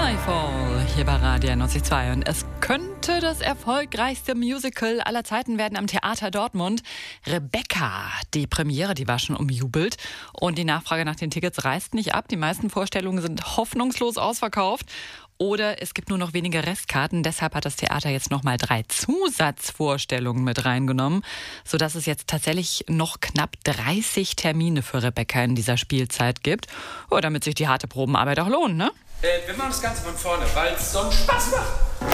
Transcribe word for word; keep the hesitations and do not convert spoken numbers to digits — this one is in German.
Skyfall hier bei Radio neunzig Komma zwei. Und es könnte das erfolgreichste Musical aller Zeiten werden am Theater Dortmund. Rebecca, die Premiere, die war schon umjubelt. Und die Nachfrage nach den Tickets reißt nicht ab. Die meisten Vorstellungen sind hoffnungslos ausverkauft. Oder es gibt nur noch wenige Restkarten. Deshalb hat das Theater jetzt nochmal drei Zusatzvorstellungen mit reingenommen, sodass es jetzt tatsächlich noch knapp dreißig Termine für Rebecca in dieser Spielzeit gibt. Oh, damit sich die harte Probenarbeit auch lohnt, ne? Äh, wir machen das Ganze von vorne, weil es so einen Spaß macht.